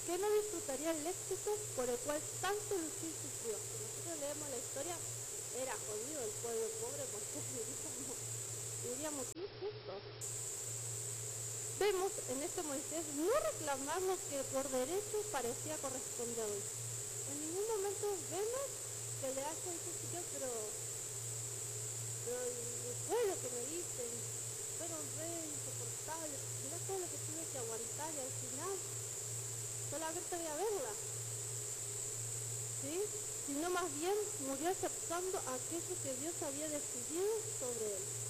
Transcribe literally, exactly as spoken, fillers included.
que no disfrutaría el éxito por el cual tanto luchó y sufrió. Si nosotros leemos la historia, era jodido el pueblo pobre porque diríamos, diríamos injusto. Vemos en este Moisés no reclamar lo que por derecho parecía corresponder. En ningún momento vemos que le hace un señor, pero, pero el pueblo que me dicen, fueron re insoportables, mirá todo lo que tuve que aguantar y al final solamente voy a verla, ¿sí? Sino más bien murió aceptando aquello que Dios había decidido sobre él.